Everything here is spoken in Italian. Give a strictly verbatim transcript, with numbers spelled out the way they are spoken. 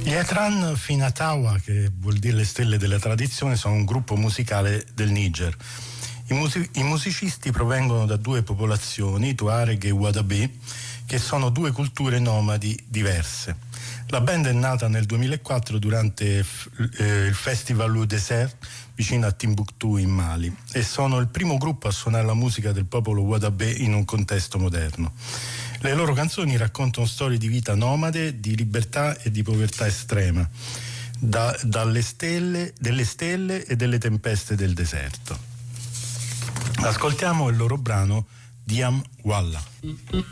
Gli Etran Finatawa, che vuol dire le stelle della tradizione, sono un gruppo musicale del Niger. I, music- i musicisti provengono da due popolazioni, Tuareg e Wadabe, che sono due culture nomadi diverse. La band è nata nel duemilaquattro durante eh, il Festival au Désert vicino a Timbuktu in Mali e sono il primo gruppo a suonare la musica del popolo Wadabe in un contesto moderno. Le loro canzoni raccontano storie di vita nomade, di libertà e di povertà estrema, da, dalle stelle, delle stelle e delle tempeste del deserto. Ascoltiamo il loro brano Diam Walla.